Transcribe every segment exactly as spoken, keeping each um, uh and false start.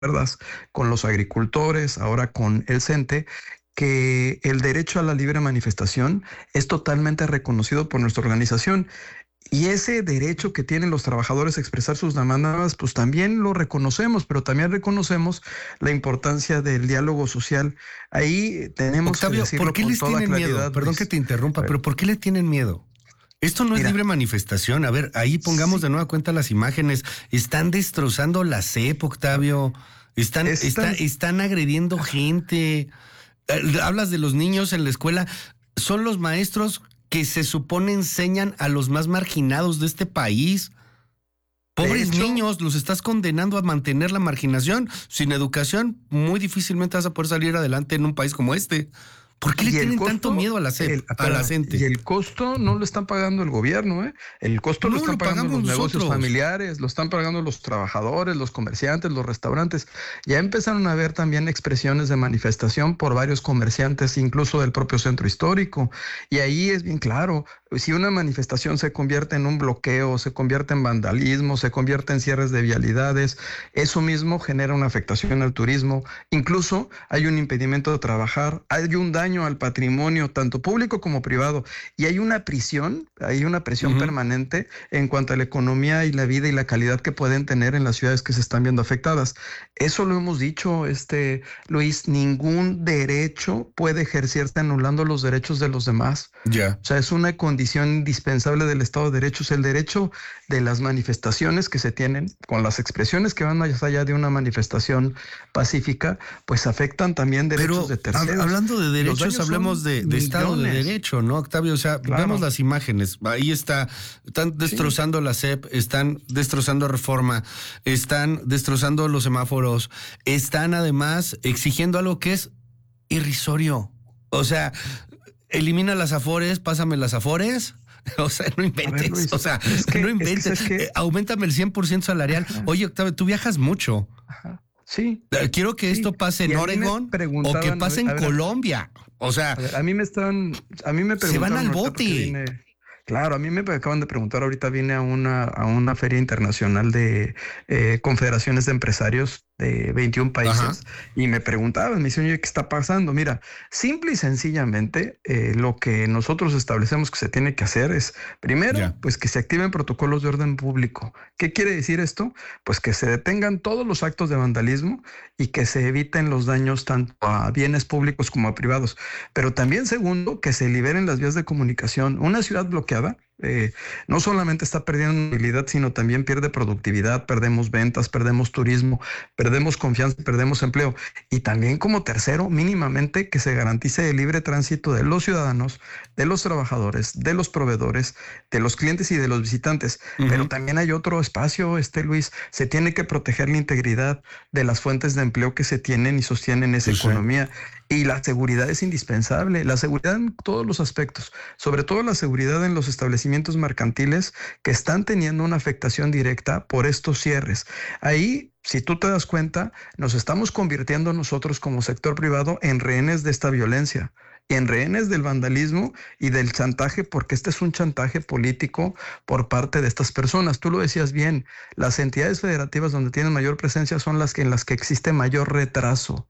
acuerdas, con los agricultores, ahora con el CENTE, que el derecho a la libre manifestación es totalmente reconocido por nuestra organización. Y ese derecho que tienen los trabajadores a expresar sus demandas, pues también lo reconocemos, pero también reconocemos la importancia del diálogo social. Ahí tenemos que Octavio, decirlo ¿por qué con les toda tienen claridad, miedo? Perdón Luis. que te interrumpa, A ver, pero ¿por qué le tienen miedo? Esto no es mira, libre manifestación. A ver, ahí pongamos sí, de nueva cuenta las imágenes. Están destrozando la C E P, Octavio. Están, es está, tan, están agrediendo gente. Eh, Hablas de los niños en la escuela. Son los maestros que se supone enseñan a los más marginados de este país. de Pobres hecho, niños, los estás condenando a mantener la marginación. Sin educación, muy difícilmente vas a poder salir adelante en un país como este. ¿Por qué le y el tienen tanto costo, miedo a la C E P, el, a la espérame, y CENTE? el costo no lo están pagando el gobierno, ¿eh? El costo lo No, están lo pagando pagamos los negocios nosotros. familiares, lo están pagando los trabajadores, los comerciantes, los restaurantes. Ya empezaron a haber también expresiones de manifestación por varios comerciantes, incluso del propio centro histórico. Y ahí es bien claro, si una manifestación se convierte en un bloqueo, se convierte en vandalismo, se convierte en cierres de vialidades, eso mismo genera una afectación al turismo. Incluso hay un impedimento de trabajar, hay un daño al patrimonio, tanto público como privado, y hay una prisión, hay una presión Ujú. permanente en cuanto a la economía y la vida y la calidad que pueden tener en las ciudades que se están viendo afectadas. Eso lo hemos dicho, este, Luis, ningún derecho puede ejercerse anulando los derechos de los demás. Ya. O sea, es una condición indispensable del Estado de Derecho, es el derecho de las manifestaciones que se tienen, con las expresiones que van más allá de una manifestación pacífica, pues afectan también derechos Pero de hab- terceros. hablando de Y los derechos, daños hablemos son de, de Estado de millones, Derecho, ¿no, Octavio? O sea, vemos claro, las imágenes. Ahí está, están sí. destrozando la C E P, están destrozando Reforma, están destrozando los semáforos, están además exigiendo algo que es irrisorio. O sea, elimina las afores, pásame las afores. O sea, no A ver, inventes. O Luis, sea, es no que, es que, inventes. ¿sabes qué? Eh, aumentame el cien por ciento salarial. Ajá, Oye, Octavio, tú viajas mucho. ajá, sí, Eh, Quiero que sí. esto pase Y en a mí me Oregón o que preguntaban, a pase ver, en a ver, Colombia. O sea, a ver, a mí me están, a mí me se van preguntaron al ahorita porque bote. vine, claro, a mí me acaban de preguntar ahorita, vine a una, a una feria internacional de eh, confederaciones de empresarios de veintiún Ajá, países y me preguntaban, me dicen, oye, ¿qué está pasando? Mira, simple y sencillamente, eh, lo que nosotros establecemos que se tiene que hacer es, primero, ya. pues que se activen protocolos de orden público. ¿Qué quiere decir esto? Pues que se detengan todos los actos de vandalismo y que se eviten los daños tanto a bienes públicos como a privados. Pero también, segundo, que se liberen las vías de comunicación. Una ciudad bloqueada eh, no solamente está perdiendo movilidad, sino también pierde productividad, perdemos ventas, perdemos turismo, perdemos confianza, perdemos empleo. Y también como tercero, mínimamente que se garantice el libre tránsito de los ciudadanos, de los trabajadores, de los proveedores, de los clientes y de los visitantes. Pero Ujú. también hay otro espacio, este Luis, se tiene que proteger la integridad de las fuentes de empleo que se tienen y sostienen esa Pues sí. economía. Y la seguridad es indispensable, la seguridad en todos los aspectos, sobre todo la seguridad en los establecimientos mercantiles que están teniendo una afectación directa por estos cierres. Ahí, si tú te das cuenta, nos estamos convirtiendo nosotros como sector privado en rehenes de esta violencia, en rehenes del vandalismo y del chantaje, porque este es un chantaje político por parte de estas personas. Tú lo decías bien, las entidades federativas donde tienen mayor presencia son las que en las que existe mayor retraso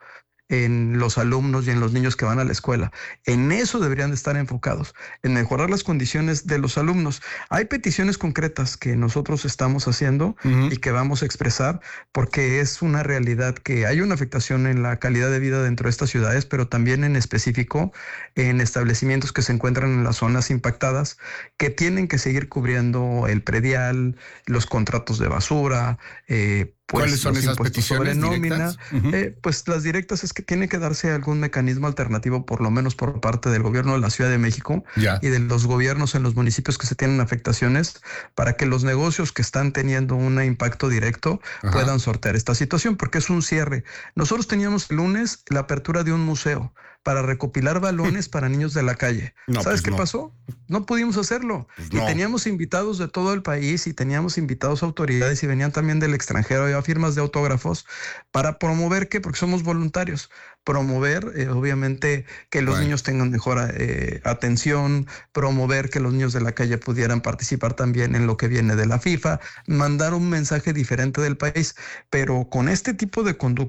en los alumnos y en los niños que van a la escuela. En eso deberían de estar enfocados, en mejorar las condiciones de los alumnos. Hay peticiones concretas que nosotros estamos haciendo Ujú. y que vamos a expresar porque es una realidad que hay una afectación en la calidad de vida dentro de estas ciudades, pero también en específico en establecimientos que se encuentran en las zonas impactadas, que tienen que seguir cubriendo el predial, los contratos de basura, eh, ¿Cuáles pues son los esas impuestos sobre peticiones nómina. directas? Ujú. Eh, pues las directas es que tiene que darse algún mecanismo alternativo, por lo menos por parte del gobierno de la Ciudad de México Ya. y de los gobiernos en los municipios que se tienen afectaciones, para que los negocios que están teniendo un impacto directo Ajá. puedan sortear esta situación, porque es un cierre. Nosotros teníamos el lunes la apertura de un museo para recopilar balones para niños de la calle. No, ¿Sabes pues qué no. pasó? No pudimos hacerlo. Pues Y no. teníamos invitados de todo el país y teníamos invitados autoridades y venían también del extranjero a para firmas de autógrafos, para promover que, porque somos voluntarios, promover eh, obviamente que los Bueno. niños tengan mejor eh, atención, promover que los niños de la calle pudieran participar también en lo que viene de la FIFA, mandar un mensaje diferente del país, pero con este tipo de conducta